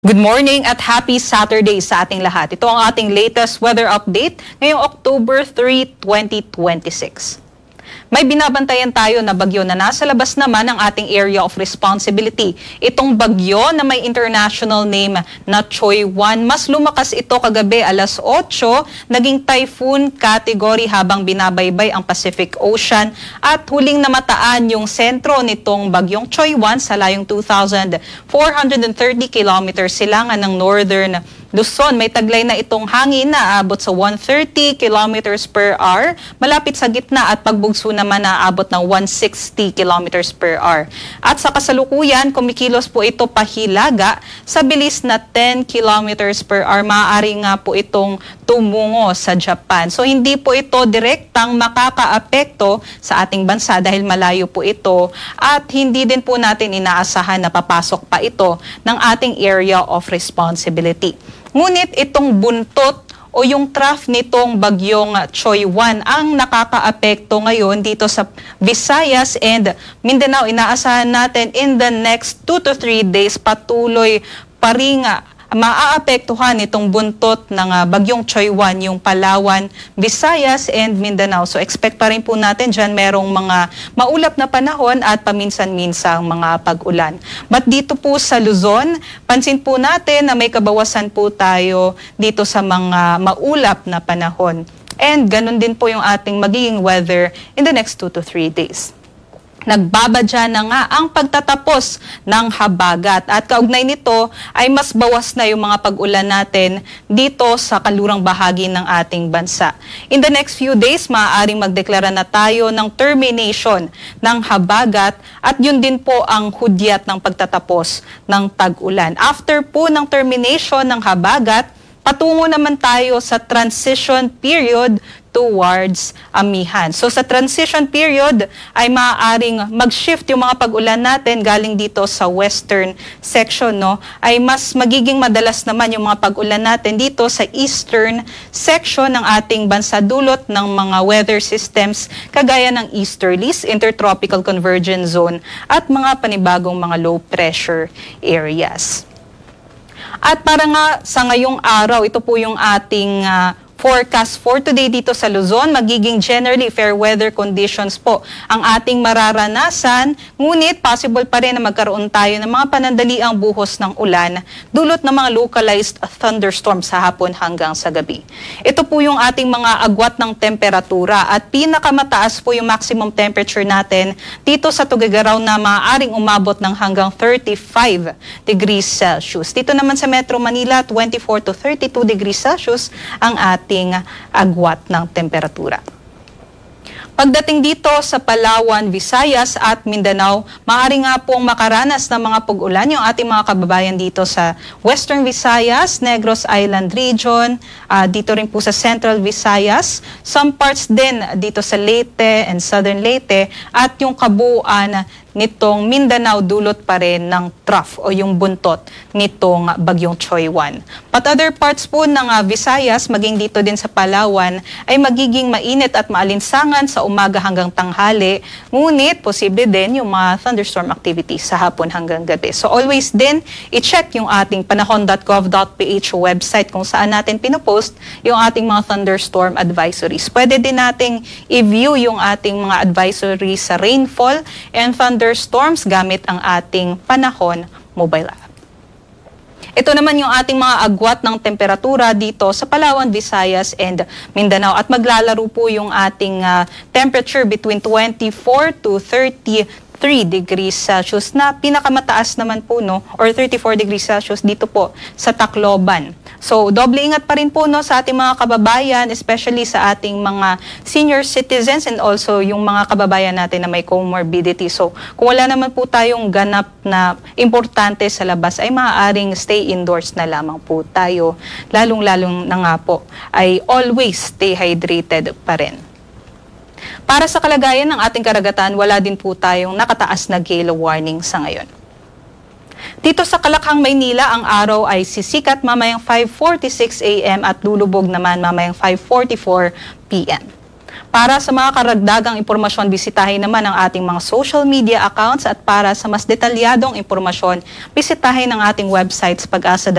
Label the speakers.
Speaker 1: Good morning at happy Saturday sa ating lahat. Ito ang ating latest weather update ngayong October 3, 2026. May binabantayan tayo na bagyo na nasa labas naman ng ating area of responsibility. Itong bagyo na may international name na Choy 1, mas lumakas ito kagabi alas 8, naging typhoon category habang binabaybay ang Pacific Ocean at huling namataan yung sentro nitong bagyong Choy 1 sa layong 2,430 kilometers silangan ng northern Luzon. May taglay na itong hangin na aabot sa 130 kilometers per hour, malapit sa gitna at pagbugso naman na aabot ng 160 kilometers per hour. At sa kasalukuyan, kumikilos po ito pahilaga sa bilis na 10 kilometers per hour. Maaari nga po itong tumungo sa Japan. So hindi po ito direktang makakaapekto sa ating bansa dahil malayo po ito at hindi din po natin inaasahan na papasok pa ito ng ating area of responsibility. Ngunit itong buntot o yung trough nitong bagyong Choy 1 ang nakakaapekto ngayon dito sa Visayas and Mindanao. Inaasahan natin in the next 2 to 3 days patuloy pa rin maaapektuhan itong buntot ng bagyong Choy 1, yung Palawan, Visayas and Mindanao. So expect pa rin po natin dyan merong mga maulap na panahon at paminsan-minsang mga pag-ulan. But dito po sa Luzon, pansin po natin na may kabawasan po tayo dito sa mga maulap na panahon. And ganun din po yung ating magiging weather in the next 2 to 3 days. Nagbabadya na nga ang pagtatapos ng habagat at kaugnay nito ay mas bawas na yung mga pag-ulan natin dito sa kanlurang bahagi ng ating bansa. In the next few days, maaaring magdeklara na tayo ng termination ng habagat at yun din po ang hudyat ng pagtatapos ng tag-ulan. After po ng termination ng habagat, patungo naman tayo sa transition period towards amihan. So sa transition period ay maaaring mag-shift yung mga pag-ulan natin galing dito sa western section, no? Ay mas magiging madalas naman yung mga pag-ulan natin dito sa eastern section ng ating bansa dulot ng mga weather systems kagaya ng easterlies, intertropical convergence zone at mga panibagong mga low pressure areas. At para nga sa ngayong araw, ito po yung ating forecast for today dito sa Luzon. Magiging generally fair weather conditions po ang ating mararanasan. Ngunit possible pa rin na magkaroon tayo ng mga panandaliang buhos ng ulan dulot ng mga localized thunderstorms sa hapon hanggang sa gabi. Ito po yung ating mga agwat ng temperatura at pinakamataas po yung maximum temperature natin dito sa Tuguegarao na maaaring umabot ng hanggang 35 degrees Celsius. Dito naman sa Metro Manila, 24 to 32 degrees Celsius ang ating agwat ng temperatura. Pagdating dito sa Palawan, Visayas at Mindanao, maaari nga pong makaranas ng mga pag-ulan yung ating mga kababayan dito sa Western Visayas, Negros Island Region, dito rin po sa Central Visayas, some parts din dito sa Leyte and Southern Leyte at yung kabuuan nitong Mindanao dulot pa rin ng trough o yung buntot nitong bagyong Choy 1. But other parts po ng Visayas, maging dito din sa Palawan, ay magiging mainit at maalinsangan sa umaga hanggang tanghali. Ngunit, posible din yung mga thunderstorm activities sa hapon hanggang gabi. So always din, i-check yung ating panahon.gov.ph website kung saan natin pinopost yung ating mga thunderstorm advisories. Pwede din nating i-view yung ating mga advisories sa rainfall and thunderstorms gamit ang ating Panahon mobile app. Ito naman yung ating mga agwat ng temperatura dito sa Palawan, Visayas and Mindanao at maglalaro po yung ating temperature between 24 to 33 degrees Celsius na pinakamataas naman po, no, or 34 degrees Celsius dito po sa Tacloban. So, doble ingat pa rin po, no, sa ating mga kababayan, especially sa ating mga senior citizens and also yung mga kababayan natin na may comorbidity. So, kung wala naman po tayong ganap na importante sa labas, ay maaaring stay indoors na lamang po tayo. Lalong-lalong na nga po, ay always stay hydrated pa rin. Para sa kalagayan ng ating karagatan, wala din po tayong nakataas na gale warning sa ngayon. Dito sa Kalakhang, Maynila, ang araw ay sisikat mamayang 5:46 a.m. at lulubog naman mamayang 5:44 p.m. Para sa mga karagdagang impormasyon, bisitahin naman ang ating mga social media accounts at para sa mas detalyadong impormasyon, bisitahin ang ating website sa pag-asa